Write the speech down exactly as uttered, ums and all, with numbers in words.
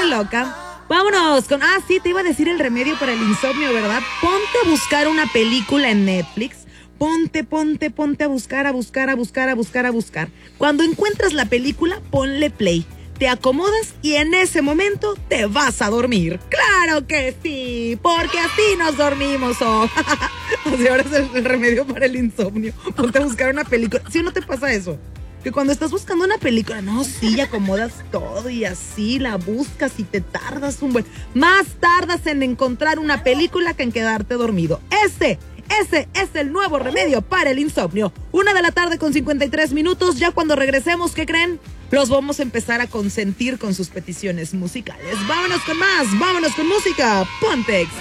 loca. Vámonos con... Ah, sí, te iba a decir el remedio para el insomnio, ¿verdad? Ponte a buscar una película en Netflix. Ponte, ponte, ponte a buscar, a buscar, a buscar, a buscar, a buscar. Cuando encuentras la película, ponle play. Te acomodas y en ese momento te vas a dormir. ¡Claro que sí! Porque así nos dormimos. Oh. O sea, ahora es el, el remedio para el insomnio. Ponte a buscar una película. ¿Sí o no te pasa eso? Que cuando estás buscando una película, no, sí, acomodas todo y así la buscas y te tardas un buen... Más tardas en encontrar una película que en quedarte dormido. Ese, ese es el nuevo remedio para el insomnio. Una de la tarde con cincuenta y tres minutos. Ya cuando regresemos, ¿qué creen? Los vamos a empezar a consentir con sus peticiones musicales. Vámonos con más, vámonos con música. Ponte Exa.